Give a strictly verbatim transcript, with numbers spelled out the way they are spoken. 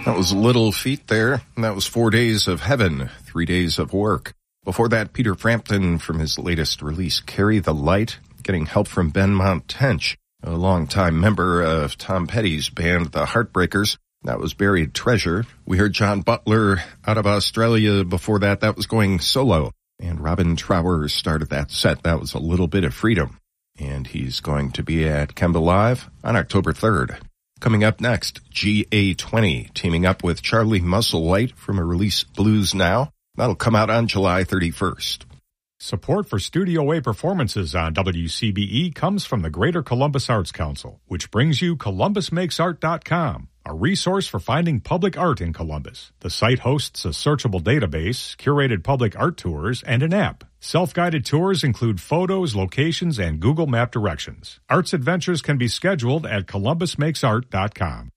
That was Little Feat there, and that was Four Days of Heaven, Three Days of Work. Before that, Peter Frampton from his latest release, Carry the Light, getting help from Benmont Tench, a longtime member of Tom Petty's band, The Heartbreakers. That was Buried Treasure. We heard John Butler out of Australia before that. That was going solo. And Robin Trower started that set. That was A Little Bit of Freedom. And he's going to be at Kemba Live on October third. Coming up next, G A twenty, teaming up with Charlie Musselwhite from a release Blues Now. That'll come out on July thirty-first. Support for Studio A performances on W C B E comes from the Greater Columbus Arts Council, which brings you Columbus Makes Art dot com, a resource for finding public art in Columbus. The site hosts a searchable database, curated public art tours, and an app. Self-guided tours include photos, locations, and Google Map directions. Arts adventures can be scheduled at Columbus Makes Art dot com.